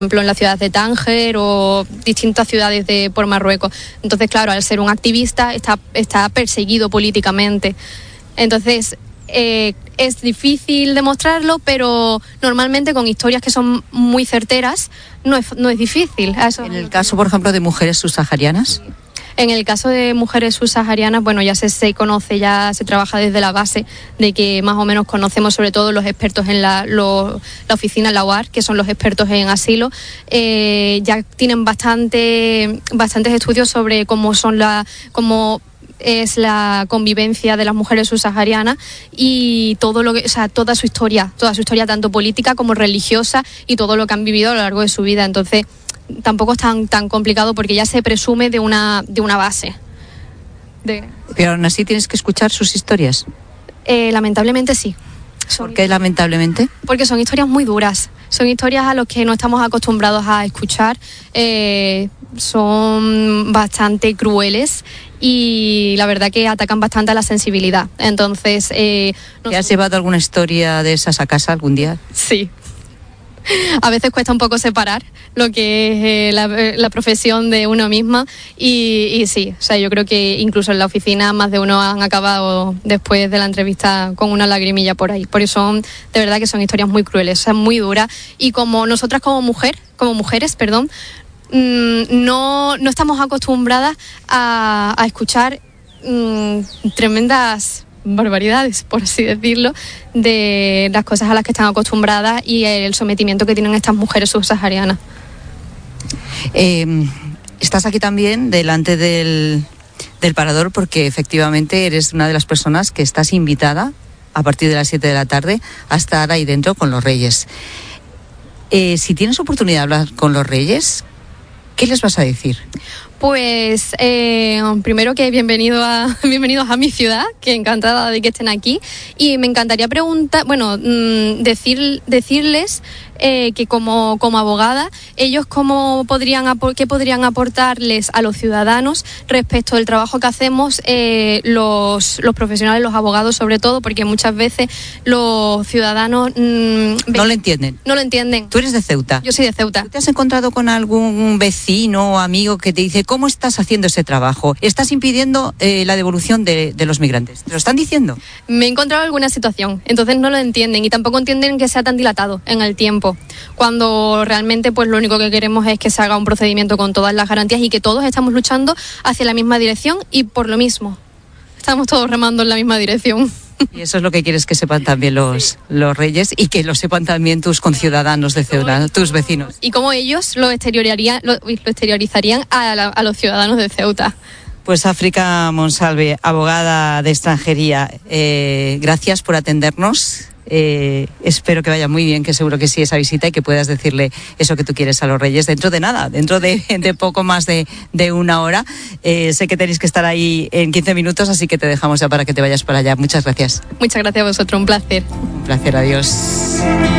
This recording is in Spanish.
ejemplo, en la ciudad de Tánger o distintas ciudades por Marruecos. Entonces, claro, al ser un activista está perseguido políticamente. Entonces, es difícil demostrarlo, pero normalmente con historias que son muy certeras no es difícil. En el caso, por ejemplo, de mujeres subsaharianas. En el caso de mujeres subsaharianas, bueno, ya se conoce, ya se trabaja desde la base de que más o menos conocemos, sobre todo los expertos en la oficina, la OAR, que son los expertos en asilo, ya tienen bastantes estudios sobre cómo es la convivencia de las mujeres subsaharianas y toda su historia tanto política como religiosa y todo lo que han vivido a lo largo de su vida. Entonces, tampoco es tan complicado porque ya se presume de una base. Pero aún así tienes que escuchar sus historias. Lamentablemente sí. ¿Por qué lamentablemente? Porque son historias muy duras. Son historias a las que no estamos acostumbrados a escuchar. Son bastante crueles y la verdad que atacan bastante a la sensibilidad. Entonces, ¿te has llevado alguna historia de esas a casa algún día? Sí. A veces cuesta un poco separar lo que es la profesión de uno misma y sí, o sea, yo creo que incluso en la oficina más de uno han acabado después de la entrevista con una lagrimilla por ahí, porque de verdad que son historias muy crueles, o sea, muy duras, y como nosotras como mujeres, no estamos acostumbradas a escuchar tremendas barbaridades, por así decirlo, de las cosas a las que están acostumbradas y el sometimiento que tienen estas mujeres subsaharianas. Estás aquí también delante del parador porque efectivamente eres una de las personas que estás invitada a partir de las 7 de la tarde a estar ahí dentro con los Reyes. Si tienes oportunidad de hablar con los Reyes, ¿qué les vas a decir? Pues primero que bienvenidos a mi ciudad, que encantada de que estén aquí, y me encantaría decirles que como abogada, ellos qué podrían aportarles a los ciudadanos respecto del trabajo que hacemos los profesionales, los abogados sobre todo, porque muchas veces los ciudadanos no lo entienden. No lo entienden. Tú eres de Ceuta. Yo soy de Ceuta. ¿Te has encontrado con algún vecino o amigo que te dice cómo estás haciendo ese trabajo? ¿Estás impidiendo la devolución de los migrantes? ¿Te lo están diciendo? Me he encontrado alguna situación, entonces no lo entienden y tampoco entienden que sea tan dilatado en el tiempo, cuando realmente pues lo único que queremos es que se haga un procedimiento con todas las garantías y que todos estamos luchando hacia la misma dirección y por lo mismo. Estamos todos remando en la misma dirección. Y eso es lo que quieres que sepan también los Reyes y que lo sepan también tus conciudadanos de Ceuta, tus vecinos. Y cómo ellos lo exteriorizarían a los ciudadanos de Ceuta. Pues África Monsalve, abogada de extranjería, gracias por atendernos. Espero que vaya muy bien, que seguro que sí, esa visita, y que puedas decirle eso que tú quieres a los Reyes dentro de poco más de una hora. Sé que tenéis que estar ahí en 15 minutos, así que te dejamos ya para que te vayas para allá. Muchas gracias. Muchas gracias a vosotros, un placer. Un placer, adiós.